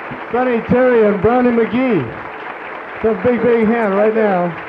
Sonny Terry and Brownie McGee. Some big hand right now.